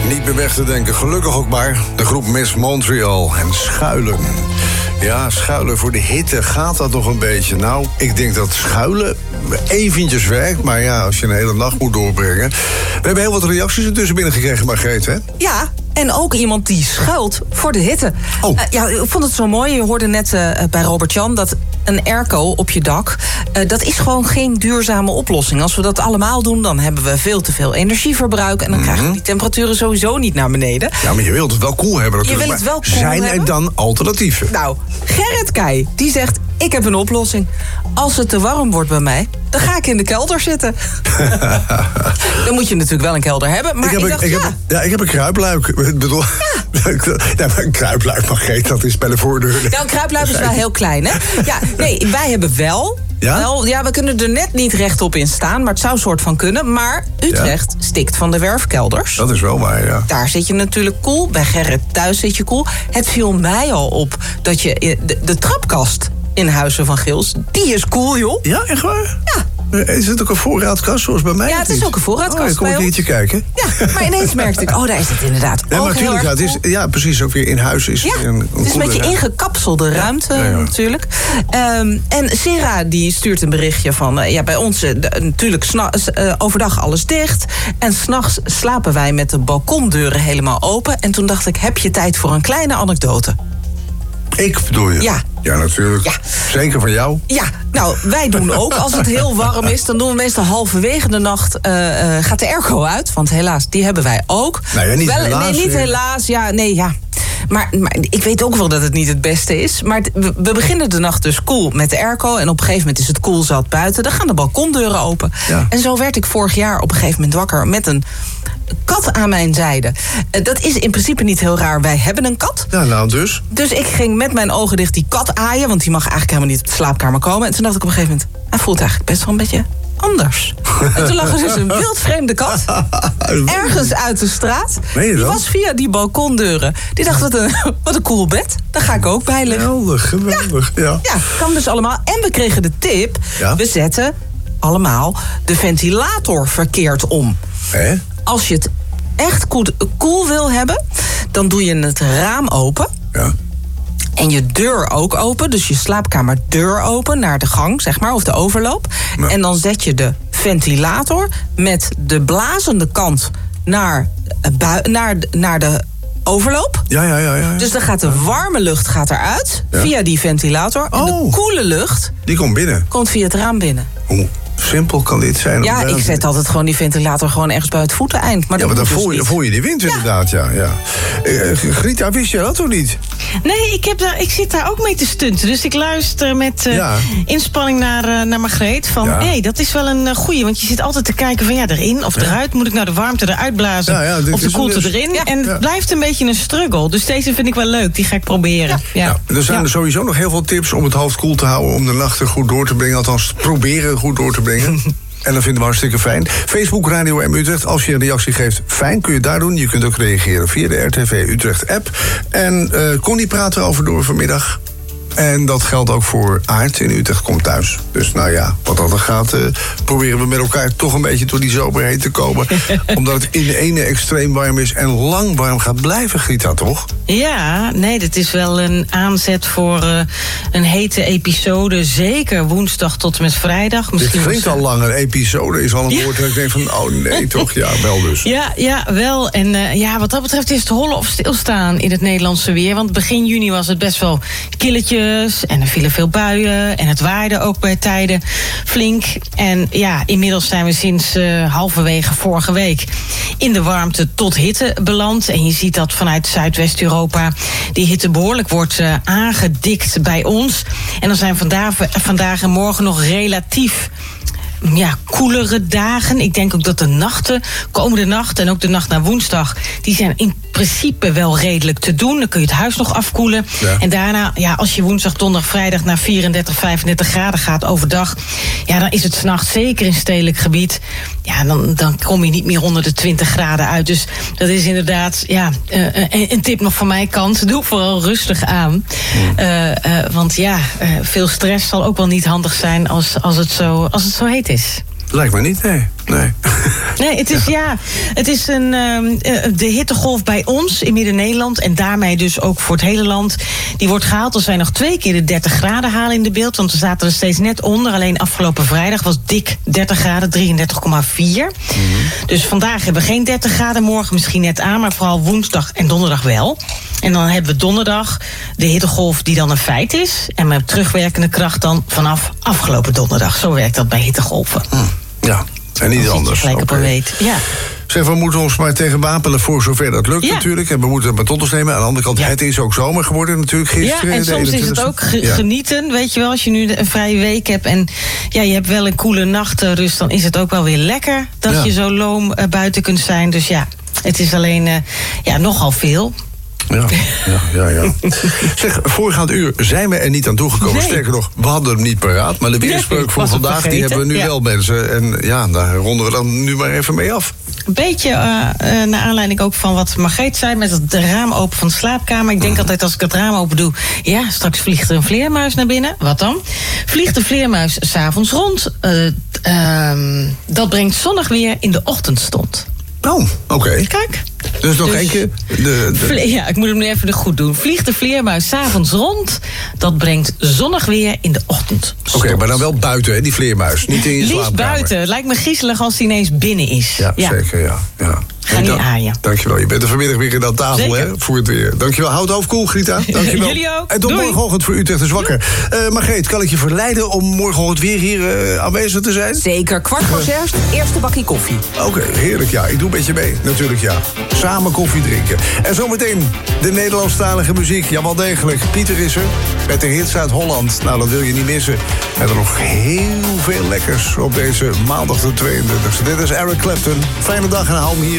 Niet meer weg te denken, gelukkig ook maar. De groep Miss Montreal en schuilen. Ja, schuilen voor de hitte, gaat dat nog een beetje? Nou, ik denk dat schuilen eventjes werkt. Maar ja, als je een hele nacht moet doorbrengen. We hebben heel wat reacties ertussen binnengekregen, Margreet, hè? Ja, en ook iemand die schuilt voor de hitte. Oh. Ja, ik vond het zo mooi. Je hoorde net bij Robert-Jan dat een airco op je dak... dat is gewoon geen duurzame oplossing. Als we dat allemaal doen, dan hebben we veel te veel energieverbruik... en dan krijgen we die temperaturen sowieso niet naar beneden. Ja, maar je wilt het wel koel hebben natuurlijk. Je wil het wel koel zijn er hebben? dan alternatieven? Nou, Gerrit Keij, die zegt... ik heb een oplossing. Als het te warm wordt bij mij, dan ga ik in de kelder zitten. Dan moet je natuurlijk wel een kelder hebben. Maar ik heb een kruipluik. Ik bedoel, ja, maar een kruipluik, Margreet, dat is bij de voordeur. Ja, een kruipluik is wel heel klein, hè? Ja, nee, wij hebben wel... Ja? We kunnen er net niet rechtop in staan, maar het zou soort van kunnen. Maar Utrecht stikt van de werfkelders. Dat is wel waar, ja. Daar zit je natuurlijk koel. Bij Gerrit thuis zit je koel. Het viel mij al op dat je de trapkast in Huizen van Gils, die is koel, joh. Ja, echt waar? Ja. Is het ook een voorraadkast zoals bij mij? Ja, het is ook een voorraadkast ik kom bij een keertje kijken. Ja, maar ineens merkte ik, daar is het inderdaad Ja, ook maar heel natuurlijk, erg cool. ja, precies, ook weer in huis is een het is een beetje ingekapselde ruimte natuurlijk. En Sarah die stuurt een berichtje van... bij ons natuurlijk overdag alles dicht. En 's nachts slapen wij met de balkondeuren helemaal open. En toen dacht ik, heb je tijd voor een kleine anekdote? Ik bedoel je? Ja. Ja, natuurlijk. Ja. Zeker van jou. Ja, nou, wij doen ook. Als het heel warm is, dan doen we meestal halverwege de nacht... gaat de airco uit, want helaas, die hebben wij ook. Nou ja, niet helaas. Nee, niet helaas. Ja, nee, ja. Maar ik weet ook wel dat het niet het beste is. Maar we beginnen de nacht dus koel met de airco... en op een gegeven moment is het koel zat buiten. Dan gaan de balkondeuren open. Ja. En zo werd ik vorig jaar op een gegeven moment wakker... met een kat aan mijn zijde. Dat is in principe niet heel raar. Wij hebben een kat. Ja, nou dus. Dus ik ging met mijn ogen dicht die kat aaien... want die mag eigenlijk helemaal niet op de slaapkamer komen. En toen dacht ik op een gegeven moment... hij voelt eigenlijk best wel een beetje anders. En toen lag er dus een wildvreemde kat... ergens uit de straat. Die was via die balkondeuren. Die dacht, wat een cool bed. Daar ga ik ook bij liggen. Geweldig. Ja, kan dus allemaal. En we kregen de tip... we zetten allemaal de ventilator verkeerd om. Als je het echt koel wil hebben... dan doe je het raam open... Ja. En je deur ook open, dus je slaapkamerdeur open naar de gang, zeg maar, of de overloop. Ja. En dan zet je de ventilator met de blazende kant naar de overloop. Ja. Dus dan gaat de warme lucht eruit via die ventilator. En de koele lucht... die komt binnen. Komt via het raam binnen. Hoe simpel kan dit zijn? Ja, ik zet altijd gewoon die ventilator gewoon ergens bij het voeteneind. Maar dan voel je die wind inderdaad, ja. Grita, wist je dat of niet? Nee, ik zit daar ook mee te stunten. Dus ik luister met inspanning naar Margreet. Van, dat is wel een goeie. Want je zit altijd te kijken van, erin of eruit. Moet ik nou de warmte eruit blazen of de koelte erin? Ja. En het blijft een beetje een struggle. Dus deze vind ik wel leuk. Die ga ik proberen. Ja. Er zijn er sowieso nog heel veel tips om het hoofd koel te houden. Om de nachten goed door te brengen. Althans, proberen goed door te brengen. En dat vinden we hartstikke fijn. Facebook Radio M Utrecht. Als je een reactie geeft, fijn, kun je daar doen. Je kunt ook reageren via de RTV Utrecht app. En Connie praat erover door vanmiddag. En dat geldt ook voor Aart in Utrecht komt thuis. Dus nou ja, wat dat er gaat... proberen we met elkaar toch een beetje door die zomer heen te komen. Omdat het in de ene extreem warm is en lang warm gaat blijven, Grita, toch? Ja, nee, dit is wel een aanzet voor een hete episode. Zeker woensdag tot en met vrijdag. Misschien dit klinkt al lang, een episode is al een woord dat ik denk van... oh nee, toch? Ja, wel dus. Ja, wel. En wat dat betreft is het hollen of stilstaan in het Nederlandse weer. Want begin juni was het best wel killetjes... en er vielen veel buien en het waaide ook bij tijden flink. En inmiddels zijn we sinds halverwege vorige week in de warmte tot hitte beland. En je ziet dat vanuit Zuidwest-Europa die hitte behoorlijk wordt aangedikt bij ons. En dan zijn vandaag en morgen nog relatief... koelere dagen. Ik denk ook dat de nachten, komende nacht en ook de nacht naar woensdag... die zijn in principe wel redelijk te doen. Dan kun je het huis nog afkoelen. Ja. En daarna, als je woensdag, donderdag, vrijdag... naar 34, 35 graden gaat overdag... dan is het 's nachts zeker in stedelijk gebied... dan kom je niet meer onder de 20 graden uit. Dus dat is inderdaad een tip nog van mijn kant. Doe vooral rustig aan. Want veel stress zal ook wel niet handig zijn... als het zo heet is. Lijkt me niet, nee. Nee. Nee, het is de hittegolf bij ons in Midden-Nederland en daarmee dus ook voor het hele land. Die wordt gehaald als wij nog 2 keer de 30 graden halen in de beeld. Want we zaten er steeds net onder. Alleen afgelopen vrijdag was dik 30 graden, 33,4. Dus vandaag hebben we geen 30 graden, morgen misschien net aan, maar vooral woensdag en donderdag wel. En dan hebben we donderdag de hittegolf die dan een feit is. En met terugwerkende kracht dan vanaf afgelopen donderdag. Zo werkt dat bij hittegolven. Ja. En niet anders. Gelijk op een weet. Ja. Zeg, we moeten ons maar tegen wapenen voor zover dat lukt natuurlijk. En we moeten het met ons nemen. Aan de andere kant, het is ook zomer geworden natuurlijk gisteren. Ja, en soms is het ook genieten. Weet je wel, als je nu een vrije week hebt en je hebt wel een koele nachtrust, dan is het ook wel weer lekker dat je zo loom buiten kunt zijn. Dus ja, het is alleen nogal veel. Ja. Zeg, voorgaand uur zijn we er niet aan toegekomen. Nee. Sterker nog, we hadden hem niet paraat. Maar de weerspreuk voor vandaag, die hebben we nu wel, mensen. En ja, daar ronden we dan nu maar even mee af. Een beetje naar aanleiding ook van wat Margreet zei met het raam open van de slaapkamer. Ik denk altijd als ik het raam open doe, straks vliegt er een vleermuis naar binnen. Wat dan? Vliegt de vleermuis 's avonds rond. Dat brengt zonnig weer in de ochtendstond. Oh, oké. Kijk. Dus nog één keer. Ja, ik moet hem nu even goed doen. Vliegt de vleermuis 's avonds rond. Dat brengt zonnig weer in de ochtend. Oké, maar dan wel buiten, hè, die vleermuis. Niet in je slaapkamer. Liefst buiten. Het lijkt me griezelig als die ineens binnen is. Ja. Zeker, ja. Ga niet aaien. Dankjewel. Je bent er vanmiddag weer aan tafel, hè, voor het weer. Dankjewel. Houd het hoofd koel, Grita. Dankjewel. Jullie ook. En tot morgenochtend voor Utrecht is wakker. Margreet, kan ik je verleiden om morgenochtend weer hier aanwezig te zijn? Zeker. 6:15, eerste bakje koffie. Oké, heerlijk, ja. Ik doe een beetje mee, natuurlijk, ja. Samen koffie drinken. En zometeen de Nederlandstalige muziek. Ja, wel degelijk. Pieter is er met de hits uit Holland. Nou, dat wil je niet missen. En er nog heel veel lekkers op deze maandag de 22e. Dit is Eric Clapton. Fijne dag en hou hem hier.